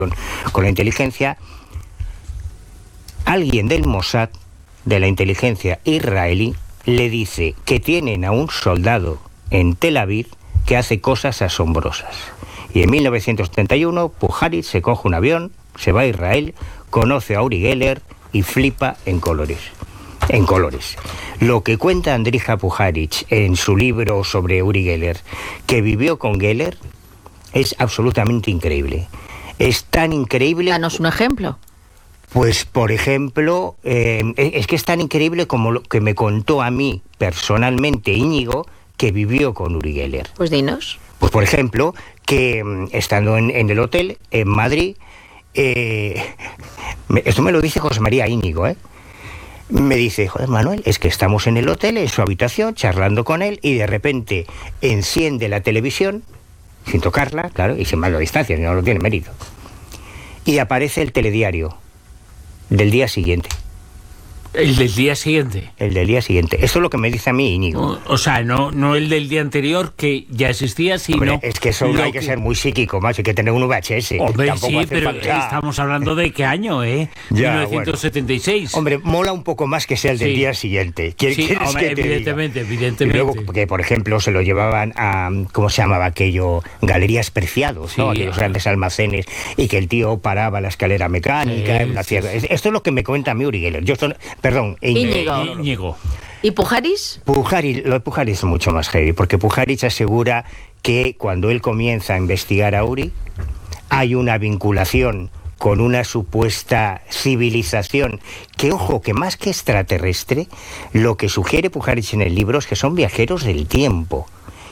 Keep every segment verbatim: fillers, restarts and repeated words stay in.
con la inteligencia, alguien del Mossad, de la inteligencia israelí, le dice que tienen a un soldado en Tel Aviv que hace cosas asombrosas. Y en mil novecientos setenta y uno, Pujaritz se coge un avión, se va a Israel, conoce a Uri Geller y flipa en colores. En colores. Lo que cuenta Andrija Pujaritz en su libro sobre Uri Geller, que vivió con Geller, es absolutamente increíble. Es tan increíble... Danos un ejemplo. Pues, por ejemplo, eh, es que es tan increíble como lo que me contó a mí personalmente Íñigo, que vivió con Uri Geller. Pues dinos. Pues, por ejemplo, que estando en, en el hotel, en Madrid, eh, me, esto me lo dice José María Íñigo, ¿eh? Me dice, joder, Manuel, es que estamos en el hotel, en su habitación, charlando con él, y de repente enciende la televisión, sin tocarla, claro, y sin mando a distancia, no lo tiene mérito. Y aparece el telediario del día siguiente. ¿El del día siguiente? El del día siguiente. Esto es lo que me dice a mí Íñigo. O, o sea, no, no el del día anterior, que ya existía, sino... Hombre, es que eso hay que, que ser muy psíquico, más hay que tener un V H S. Hombre, Tampoco sí, pero falta... estamos hablando de qué año, ¿eh? Ya, mil novecientos setenta y seis. Bueno. Hombre, mola un poco más que sea el del sí. día siguiente. ¿Quieres, sí, ¿quieres hombre, que te evidentemente, diga? evidentemente. Y luego, que por ejemplo, se lo llevaban a, ¿cómo se llamaba aquello? Galerías Preciados, sí, ¿no? Aquellos grandes almacenes, y que el tío paraba la escalera mecánica, sí, la cierra. Sí. Esto es lo que me cuenta a mí Uri Geller. Yo son, perdón, Íñigo. Íñigo. ¿Y Pujaritz? Pujaritz, lo de Pujaritz es mucho más heavy, porque Pujaritz asegura que cuando él comienza a investigar a Uri, hay una vinculación con una supuesta civilización que, ojo, que más que extraterrestre, lo que sugiere Pujaritz en el libro es que son viajeros del tiempo.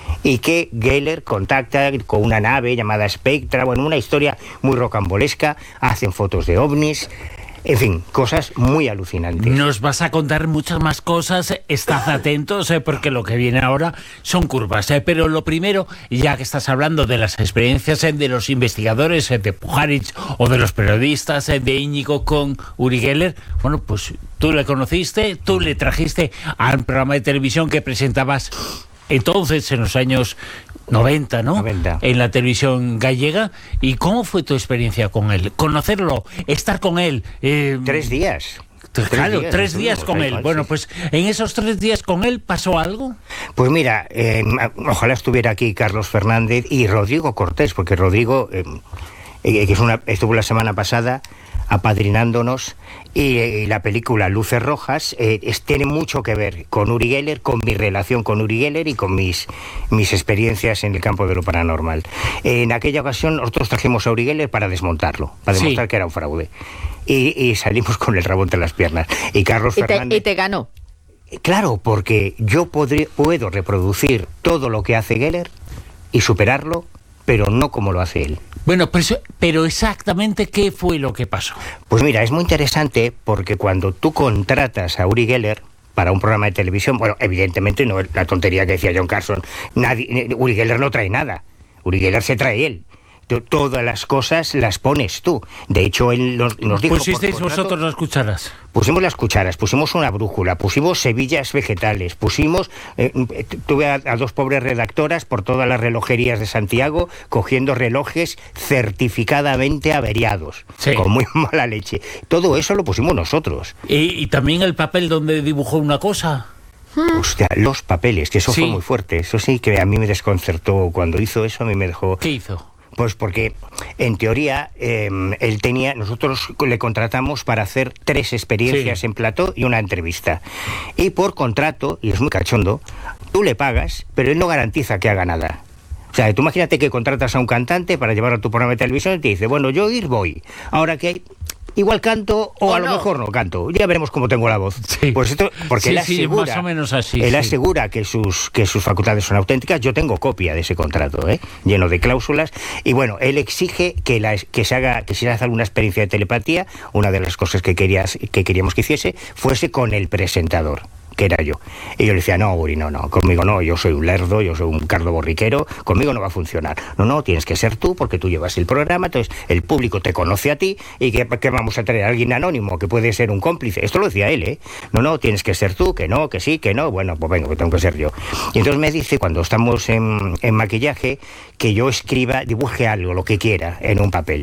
Y que Geller contacta con una nave llamada Spectra, bueno, una historia muy rocambolesca, hacen fotos de ovnis. En fin, cosas muy alucinantes. Nos vas a contar muchas más cosas, estad atentos, eh, porque lo que viene ahora son curvas. Eh, pero lo primero, ya que estás hablando de las experiencias eh, de los investigadores eh, de Pujaritz o de los periodistas eh, de Íñigo con Uri Geller, bueno, pues tú le conociste, tú le trajiste al programa de televisión que presentabas entonces, en los años noventa, ¿no? noventa. En la televisión gallega. ¿Y cómo fue tu experiencia con él? Conocerlo, estar con él. Eh, tres días. Claro, tres días, tres días con él. Igual, bueno, sí. Pues en esos tres días con él, ¿pasó algo? Pues mira, eh, ojalá estuviera aquí Carlos Fernández y Rodrigo Cortés, porque Rodrigo, eh, eh, que es una, estuvo la semana pasada apadrinándonos, y, y la película Luces Rojas eh, es, tiene mucho que ver con Uri Geller, con mi relación con Uri Geller y con mis, mis experiencias en el campo de lo paranormal. Eh, en aquella ocasión nosotros trajimos a Uri Geller para desmontarlo, para demostrar sí. que era un fraude. Y, y salimos con el rabo entre las piernas. Y Carlos y te, Fernández... Y te ganó. Claro, porque yo podré, puedo reproducir todo lo que hace Geller y superarlo, pero no como lo hace él. Bueno, pero, pero exactamente ¿qué fue lo que pasó? Pues mira, es muy interesante porque cuando tú contratas a Uri Geller para un programa de televisión, bueno, evidentemente no es la tontería que decía John Carson, nadie, Uri Geller no trae nada, Uri Geller se trae él. Todas las cosas las pones tú. De hecho, él nos, nos dijo... ¿Pusisteis por contrato, vosotros las cucharas? Pusimos las cucharas, pusimos una brújula, pusimos semillas vegetales, pusimos... Eh, tuve a, a dos pobres redactoras por todas las relojerías de Santiago cogiendo relojes certificadamente averiados, sí. con muy mala leche. Todo eso lo pusimos nosotros. ¿Y, y también el papel donde dibujó una cosa? Hostia, los papeles, que eso sí. fue muy fuerte. Eso sí que a mí me desconcertó. Cuando hizo eso, a mí me dejó... ¿Qué hizo? Pues porque, en teoría, eh, él tenía... Nosotros le contratamos para hacer tres experiencias sí. en plató y una entrevista. Y por contrato, y es muy cachondo, tú le pagas, pero él no garantiza que haga nada. O sea, tú imagínate que contratas a un cantante para llevarlo a tu programa de televisión y te dice, bueno, yo ir voy. Ahora que hay... Igual canto o, o a no. lo mejor no canto. Ya veremos cómo tengo la voz. Sí. Pues esto, porque sí, él asegura, sí, más o menos así, él sí. asegura que sus que sus facultades son auténticas. Yo tengo copia de ese contrato, ¿eh? lleno de cláusulas. Y bueno, él exige que la, que se haga que se haga alguna experiencia de telepatía. Una de las cosas que querías que queríamos que hiciese fuese con el presentador, que era yo. Y yo le decía, no, Uri, no, no, conmigo no, yo soy un lerdo, yo soy un cardo borriquero, conmigo no va a funcionar. No, no, tienes que ser tú, porque tú llevas el programa, entonces el público te conoce a ti, y que, que vamos a traer a alguien anónimo, que puede ser un cómplice. Esto lo decía él, ¿eh? No, no, tienes que ser tú, que no, que sí, que no, bueno, pues venga, pues tengo que ser yo. Y entonces me dice, cuando estamos en, en maquillaje, que yo escriba, dibuje algo, lo que quiera, en un papel.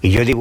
Y yo digo